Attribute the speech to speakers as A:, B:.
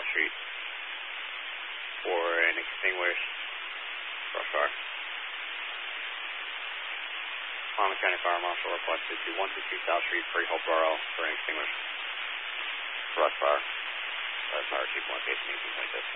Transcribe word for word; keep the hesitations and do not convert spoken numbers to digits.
A: Street for an extinguished brush fire. Palm County Fire Marshal requested to one two two South Street, Freehold Borough for an extinguished brush fire. Fire Chief one case eighteen twenty-six.